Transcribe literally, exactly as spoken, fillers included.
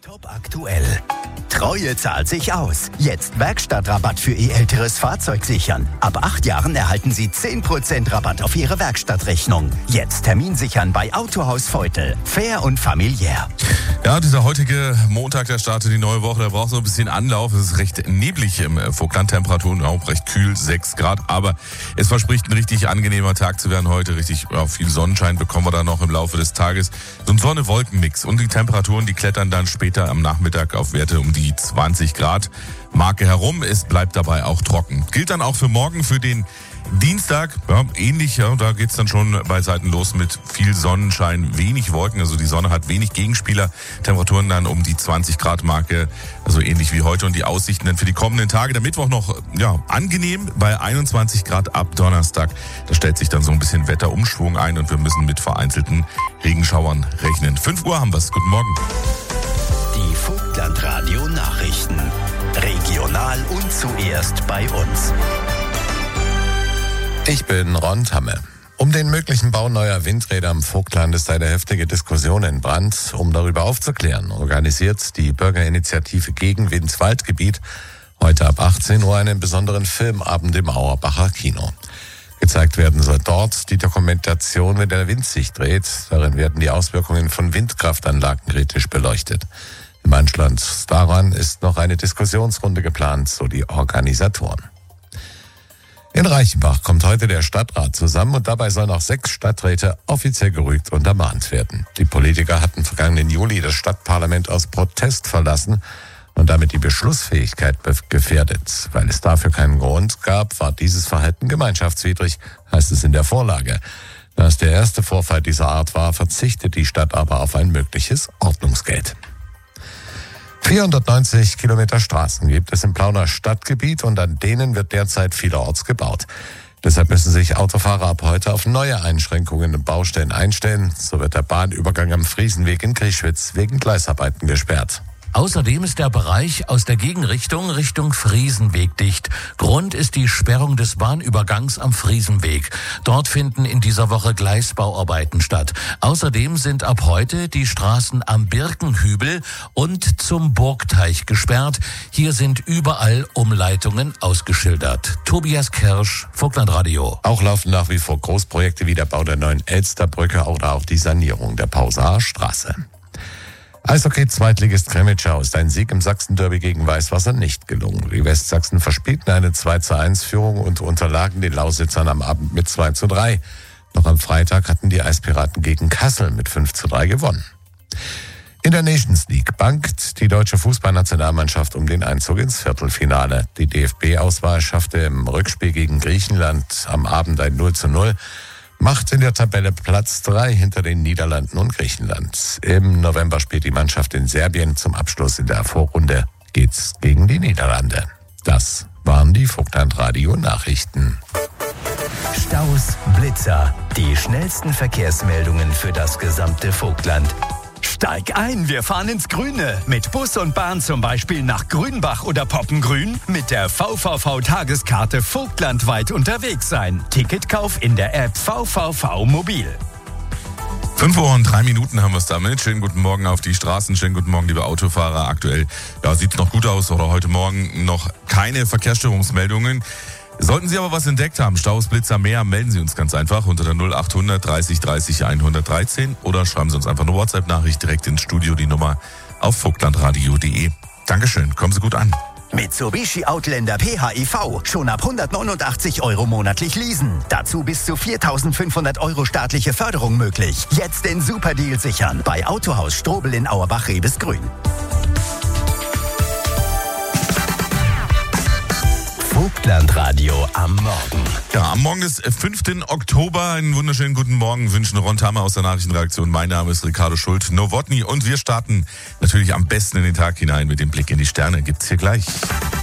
Top aktuell. Treue zahlt sich aus. Jetzt Werkstattrabatt für Ihr älteres Fahrzeug sichern. Ab acht Jahren erhalten Sie zehn Prozent Rabatt auf Ihre Werkstattrechnung. Jetzt Termin sichern bei Autohaus Feutel. Fair und familiär. Ja, dieser heutige Montag, der startet die neue Woche, der braucht so ein bisschen Anlauf. Es ist recht neblig im Vogtland, Temperaturen auch recht kühl, sechs Grad. Aber es verspricht ein richtig angenehmer Tag zu werden heute. Richtig ja, viel Sonnenschein bekommen wir da noch im Laufe des Tages. So ein Sonne-Wolken-Mix. Und die Temperaturen, die klettern dann später am Nachmittag auf Werte um die zwanzig Grad Marke herum. Es bleibt dabei auch trocken. Gilt dann auch für morgen, für den Dienstag, ja, ähnlich, ja, da geht's dann schon bei Seiten los mit viel Sonnenschein, wenig Wolken, also die Sonne hat wenig Gegenspieler, Temperaturen dann um die zwanzig Grad Marke, also ähnlich wie heute und die Aussichten dann für die kommenden Tage, der Mittwoch noch, ja, angenehm bei einundzwanzig Grad ab Donnerstag, da stellt sich dann so ein bisschen Wetterumschwung ein und wir müssen mit vereinzelten Regenschauern rechnen. fünf Uhr haben wir's, guten Morgen. Die Vogtland Radio Nachrichten, regional und zuerst bei uns. Ich bin Ron Tamme. Um den möglichen Bau neuer Windräder im Vogtland ist eine heftige Diskussion in Brand. Um darüber aufzuklären, organisiert die Bürgerinitiative gegen Wind-Waldgebiet heute ab achtzehn Uhr einen besonderen Filmabend im Auerbacher Kino. Gezeigt werden soll dort die Dokumentation, wenn der Wind sich dreht. Darin werden die Auswirkungen von Windkraftanlagen kritisch beleuchtet. Im Anschluss daran ist noch eine Diskussionsrunde geplant, so die Organisatoren. In Reichenbach kommt heute der Stadtrat zusammen und dabei sollen auch sechs Stadträte offiziell gerügt und ermahnt werden. Die Politiker hatten vergangenen Juli das Stadtparlament aus Protest verlassen und damit die Beschlussfähigkeit gefährdet. Weil es dafür keinen Grund gab, war dieses Verhalten gemeinschaftswidrig, heißt es in der Vorlage. Da es der erste Vorfall dieser Art war, verzichtet die Stadt aber auf ein mögliches Ordnungsgeld. vierhundertneunzig Kilometer Straßen gibt es im Plauner Stadtgebiet und an denen wird derzeit vielerorts gebaut. Deshalb müssen sich Autofahrer ab heute auf neue Einschränkungen und Baustellen einstellen. So wird der Bahnübergang am Friesenweg in Grischwitz wegen Gleisarbeiten gesperrt. Außerdem ist der Bereich aus der Gegenrichtung Richtung Friesenweg dicht. Grund ist die Sperrung des Bahnübergangs am Friesenweg. Dort finden in dieser Woche Gleisbauarbeiten statt. Außerdem sind ab heute die Straßen am Birkenhübel und zum Burgteich gesperrt. Hier sind überall Umleitungen ausgeschildert. Tobias Kirsch, Vogtland Radio. Auch laufen nach wie vor Großprojekte wie der Bau der neuen Elsterbrücke oder auch die Sanierung der Pausaer Straße. Eishockey-Zweitligist Kremitschau ist ein Sieg im Sachsen-Derby gegen Weißwasser nicht gelungen. Die Westsachsen verspielten eine zwei zu eins Führung und unterlagen den Lausitzern am Abend mit zwei zu drei. Noch am Freitag hatten die Eispiraten gegen Kassel mit fünf zu drei gewonnen. In der Nations League bangt die deutsche Fußballnationalmannschaft um den Einzug ins Viertelfinale. Die D F B-Auswahl schaffte im Rückspiel gegen Griechenland am Abend ein null zu null. Macht in der Tabelle Platz drei hinter den Niederlanden und Griechenland. Im November spielt die Mannschaft in Serbien. Zum Abschluss in der Vorrunde geht's gegen die Niederlande. Das waren die Vogtland Radio Nachrichten. Staus, Blitzer, die schnellsten Verkehrsmeldungen für das gesamte Vogtland. Steig ein, wir fahren ins Grüne. Mit Bus und Bahn zum Beispiel nach Grünbach oder Poppengrün. Mit der V V V-Tageskarte vogtlandweit unterwegs sein. Ticketkauf in der App V V V Mobil. fünf Uhr und drei Minuten haben wir es damit. Schönen guten Morgen auf die Straßen. Schönen guten Morgen, liebe Autofahrer. Aktuell ja, sieht es noch gut aus oder heute Morgen noch keine Verkehrsstörungsmeldungen. Sollten Sie aber was entdeckt haben, Staus, Blitzer, mehr, melden Sie uns ganz einfach unter der null achthundert dreißig dreißig hundertdreizehn oder schreiben Sie uns einfach eine WhatsApp-Nachricht direkt ins Studio, die Nummer auf vogtlandradio punkt de. Dankeschön, kommen Sie gut an. Mitsubishi Outlander P H E V schon ab hundertneunundachtzig Euro monatlich leasen. Dazu bis zu viertausendfünfhundert Euro staatliche Förderung möglich. Jetzt den Superdeal sichern bei Autohaus Strobel in Auerbach-Rebesgrün. Vogtland Radio am Morgen. Ja, am Morgen des fünften Oktober. Einen wunderschönen guten Morgen wünschen Ron Tamme aus der Nachrichtenredaktion. Mein Name ist Ricardo Schult-Nowotny und wir starten natürlich am besten in den Tag hinein mit dem Blick in die Sterne. Gibt's hier gleich.